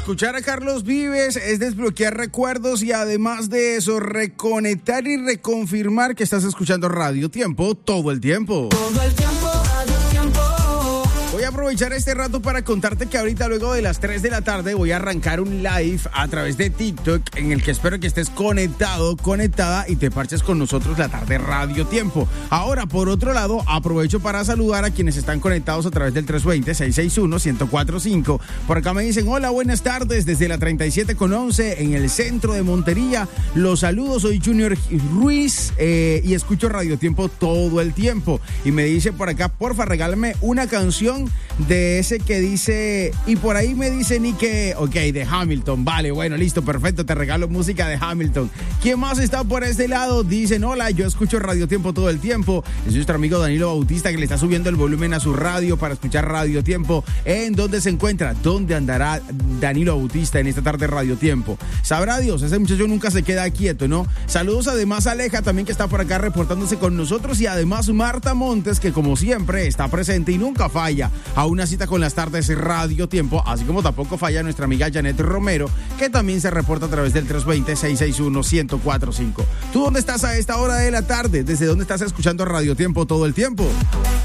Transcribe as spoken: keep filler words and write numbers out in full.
Escuchar a Carlos Vives es desbloquear recuerdos y además de eso, reconectar y reconfirmar que estás escuchando Radio Tiempo todo el tiempo. Todo el tiempo, Radio Tiempo. Voy a aprovechar este rato para contarte que ahorita luego de las tres de la tarde voy a arrancar un live a través de TikTok en el que espero que estés conectado, conectada y te parches con nosotros la tarde Radio Tiempo. Ahora, por otro lado, aprovecho para saludar a quienes están conectados a través del tres dos cero, seis seis uno, uno cero cuatro cinco. Por acá me dicen, hola, buenas tardes, desde la treinta y siete con once en el centro de Montería. Los saludos, soy Junior Ruiz eh, y escucho Radio Tiempo todo el tiempo. Y me dice por acá, porfa, regálame una canción de ese que dice, y por ahí me dice ni que, ok, de Hamilton, vale, bueno, listo, perfecto, te regalo música de Hamilton. ¿Quién más está por este lado? Dicen, hola, yo escucho Radio Tiempo todo el tiempo. Es nuestro amigo Danilo Bautista que le está subiendo el volumen a su radio para escuchar Radio Tiempo. ¿En dónde se encuentra? ¿Dónde andará Danilo Bautista en esta tarde Radio Tiempo? Sabrá Dios, ese muchacho nunca se queda quieto, ¿no? Saludos además a Aleja también que está por acá reportándose con nosotros y además Marta Montes que como siempre está presente y nunca falla a una cita con las tardes Radio Tiempo, así como tampoco falla nuestra amiga Janet Romero, que también se reporta a través del tres dos cero, seis seis uno, uno cero cuatro cinco. ¿Tú dónde estás a esta hora de la tarde? ¿Desde dónde estás escuchando Radio Tiempo todo el tiempo?